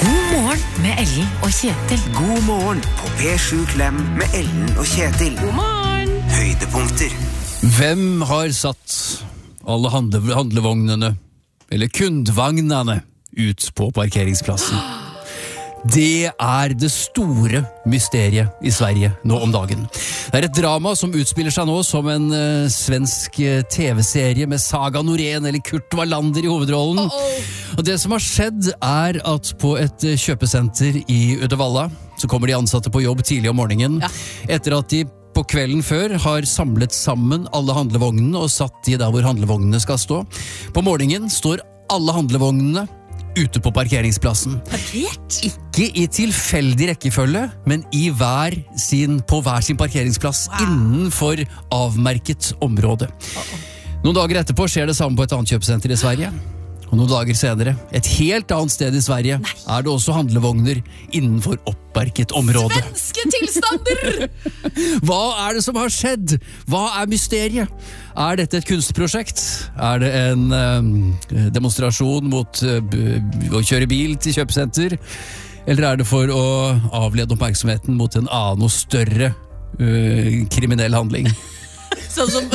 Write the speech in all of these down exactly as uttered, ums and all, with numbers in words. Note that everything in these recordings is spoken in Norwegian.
God morgen med Ellen og Kjetil. God morgen på P sju Klem med Ellen og Kjetil. God morgen. Høydepunkter. Hvem har satt alle handle, handlevognene, eller kundvagnene, ut på parkeringsplassen? Det er det store mysteriet i Sverige nå om dagen. Det er et drama som utspiller seg nå som en uh, svensk uh, tv-serie med Saga Norén eller Kurt Wallander i hovedrollen. Uh -oh. Og det som har skjedd er at på et uh, kjøpesenter i Uddevalla så kommer de ansatte på jobb tidlig om morgenen, ja. Etter at de på kvelden før har samlet sammen alle handlevognene og satt de der hvor handlevognene skal stå. På morgenen står alle handlevognene ute på parkeringsplassen. Parkert? Ikke i tilfeldig rekkefølge, men i hver sin, på hver sin parkeringsplass, wow. Innenfor avmerket område. Uh-oh. Noen dager etterpå skjer det samme på et annet kjøpesenter i Sverige. Og noen dager senere, et helt annet sted i Sverige, Nei. Er det også handlevogner innenfor oppmerket område. Svenske tilstander! Hva er det som har skjedd? Hva er mysteriet? Er dette et kunstprosjekt? Er det en um, demonstrasjon mot uh, b- å kjøre bil til kjøpesenter? Eller er det for å avlede oppmerksomheten mot en annen og større uh, kriminell handling? Sånn som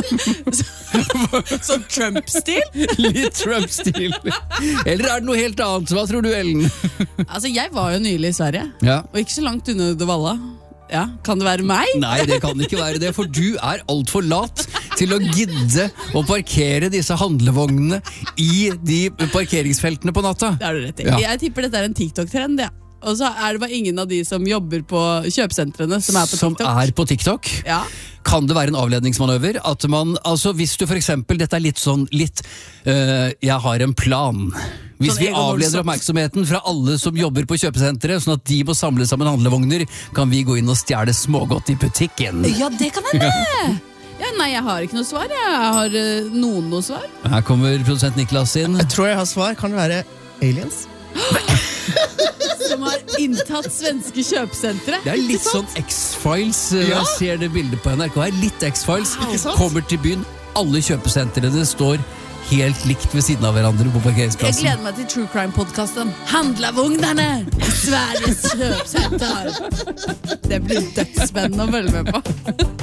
Sånn Trump-stil? Litt Trump-stil. Eller er det noe helt annet? Hva tror du, Ellen? Altså, jeg var jo nylig i Sverige, ja. Og ikke så langt unna Uddevalla. Ja, kan det være meg? Nei, det kan ikke være det, for du er alt for lat til å gidde å parkere disse handlevognene i de parkeringsfeltene på natta. Det har du rett i. Ja. Jeg tipper dette er en TikTok-trend, ja. Og så er det bare ingen av de som jobber på kjøpesentrene som er på TikTok. Som er på TikTok? Ja. Kan det være en avledningsmanøver? At man, altså hvis du for eksempel, dette er litt sånn, litt, øh, jeg har en plan. Hvis sånn vi avleder oppmerksomheten fra alle som jobber på kjøpesenteret, sånn at de må samle sammen handlevogner, kan vi gå inn og stjele smågodt i butikken. Ja, det kan hende! Ja, nei, jeg har ikke noe svar. Jeg har uh, noen noe svar. Her kommer produsent Niklas inn. Jeg tror jeg har svar. Kan det være aliens? Som har inntatt svenske kjøpesentre. Det er litt sånn X-Files. Ja. Jeg ser det bildet på N R K her. Litt X-Files. Wow. Kommer til byen. Alle kjøpesentrene står helt likt ved siden av hverandre på parkeringsplassen. Jeg gleder meg til True Crime-podcasten Handlevognene i Sveriges kjøpesenter. Det blir dødsspennende å følge med på.